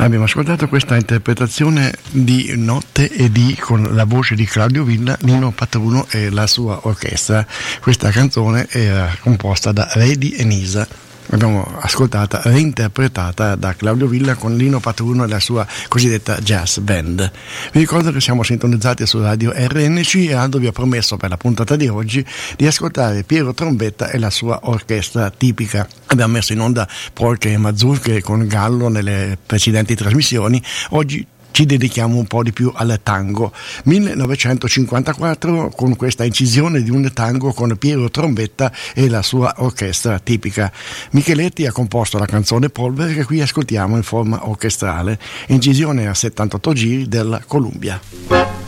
Abbiamo ascoltato questa interpretazione di Notte e di con la voce di Claudio Villa, Nino Patruno e la sua orchestra. Questa canzone era composta da Redi e Nisa. L'abbiamo ascoltata reinterpretata da Claudio Villa con Lino Patruno e la sua cosiddetta jazz band. Vi ricordo che siamo sintonizzati su Radio RNC e Aldo vi ha promesso per la puntata di oggi di ascoltare Piero Trombetta e la sua orchestra tipica. Abbiamo messo in onda polche e mazurche con Gallo nelle precedenti trasmissioni. Oggi ci dedichiamo un po' di più al tango. 1954 con questa incisione di un tango con Piero Trombetta e la sua orchestra tipica. Micheletti ha composto la canzone Polvere che qui ascoltiamo in forma orchestrale, incisione a 78 giri della Columbia.